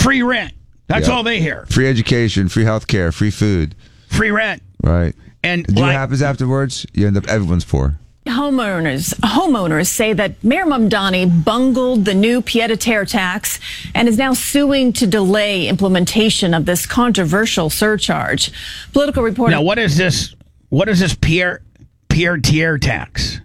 Free rent. That's all they hear. Free education, free health care, free food. Free rent. Right. And do what happens afterwards? You end up, everyone's poor. Homeowners say that Mayor Mamdani bungled the new pied-à-terre tax and is now suing to delay implementation of this controversial surcharge. Political reporter. Now, what is this? What is this pied-à-terre tax?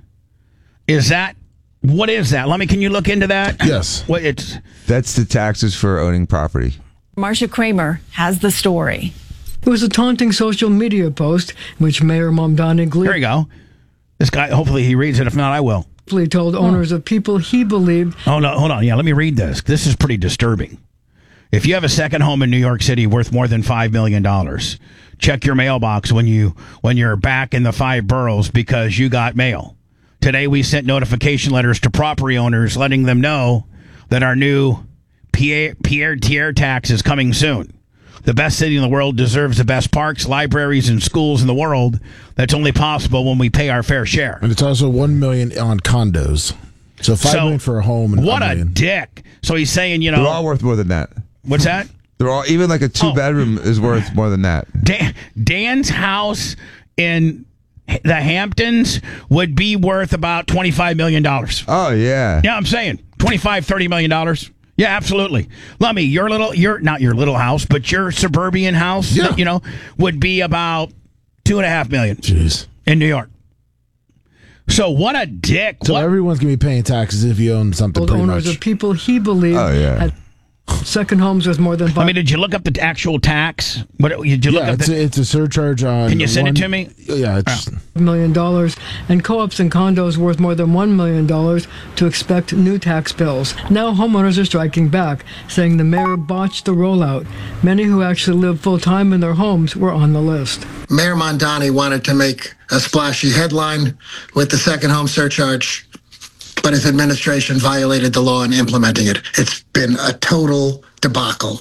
What is that? Can you look into that? Yes. That's the taxes for owning property. Marcia Kramer has the story. It was a taunting social media post in which Mayor Mamdani There you go. This guy, hopefully he reads it. If not, I will. Told owners of people he believed. Oh, no, hold on. Yeah, let me read this. This is pretty disturbing. If you have a second home in New York City worth more than $5 million, check your mailbox when you're back in the 5 boroughs because you got mail. Today we sent notification letters to property owners letting them know that our new pied-à-terre tax is coming soon. The best city in the world deserves the best parks, libraries, and schools in the world. That's only possible when we pay our fair share. And it's also $1 million on condos. So $5 million for a home. And what a dick! So he's saying, they're all worth more than that. What's that? They're all, even like a 2-bedroom is worth more than that. Dan's house in the Hamptons would be worth about $25 million. Oh yeah. Yeah, I'm saying $25-30 million. Yeah, absolutely. Lummy, you're not your little house, but your suburban house, would be about $2.5 million. Jeez. In New York. So what a dick. So everyone's going to be paying taxes if you own something pretty owners much. Of people he believed had second homes with more than 5. Did you look up the actual tax? It's a surcharge on. Can you send it to me? Yeah, it's $1 million, and co-ops and condos worth more than $1 million to expect new tax bills. Now homeowners are striking back, saying the mayor botched the rollout. Many who actually live full-time in their homes were on the list. Mayor Mamdani wanted to make a splashy headline with the second home surcharge, but his administration violated the law in implementing it. It's been a total debacle.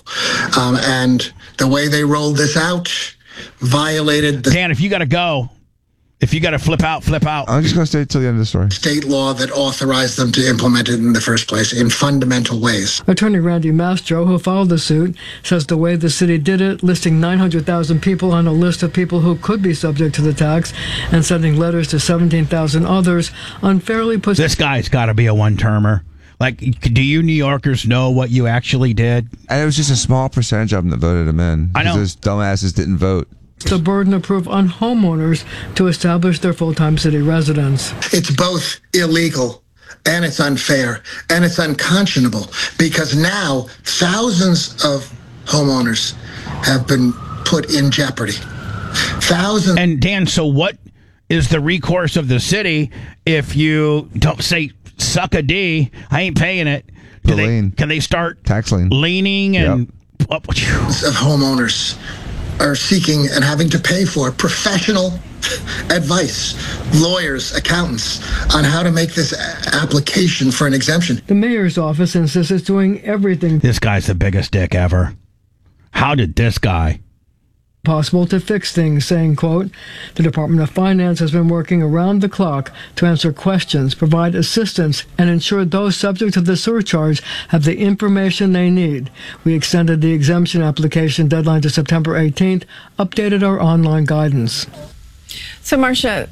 And the way they rolled this out violated the... Dan, if you got to go, if you got to flip out. I'm just going to stay till the end of the story. State law that authorized them to implement it in the first place in fundamental ways. Attorney Randy Mastro, who filed the suit, says the way the city did it, listing 900,000 people on a list of people who could be subject to the tax and sending letters to 17,000 others, unfairly puts... This guy's got to be a one-termer. Do you New Yorkers know what you actually did? And it was just a small percentage of them that voted him in. I know. Those dumbasses didn't vote. The burden of proof on homeowners to establish their full-time city residence. It's both illegal and it's unfair and it's unconscionable because now thousands of homeowners have been put in jeopardy. Thousands. And Dan, so what is the recourse of the city if you don't say suck a D? I ain't paying it. Can they start tax lien leaning and of homeowners are seeking and having to pay for professional advice, lawyers, accountants, on how to make this application for an exemption. The mayor's office insists it's doing everything. This guy's the biggest dick ever. How did this guy... possible to fix things, saying, quote, the Department of Finance has been working around the clock to answer questions, provide assistance, and ensure those subject to the surcharge have the information they need. We extended the exemption application deadline to September 18th, updated our online guidance. So, Marcia,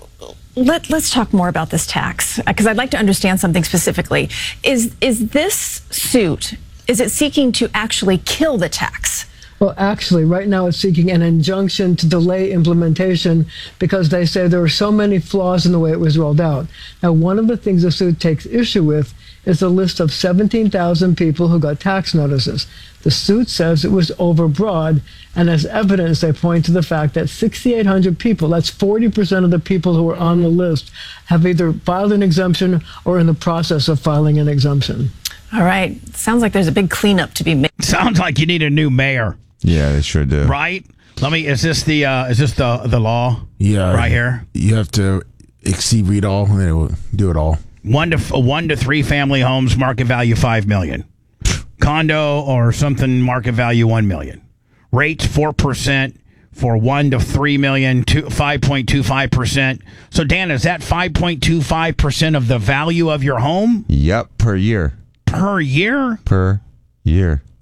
let's talk more about this tax, because I'd like to understand something specifically. Is this suit, is it seeking to actually kill the tax? Well, actually, right now it's seeking an injunction to delay implementation because they say there are so many flaws in the way it was rolled out. Now, one of the things the suit takes issue with is a list of 17,000 people who got tax notices. The suit says it was overbroad, and as evidence, they point to the fact that 6,800 people, that's 40% of the people who are on the list, have either filed an exemption or in the process of filing an exemption. All right. Sounds like there's a big cleanup to be made. Sounds like you need a new mayor. Yeah, they sure do. Right? Is this the law? Yeah. Right here? You have to read all, and they will do it all. 1 to 3 family homes, market value $5 million. Condo or something, market value $1 million. Rates 4% for 1 to 3 million, 5.25%. So Dan, is that 5.25% of the value of your home? Yep, per year. Per year? Per year.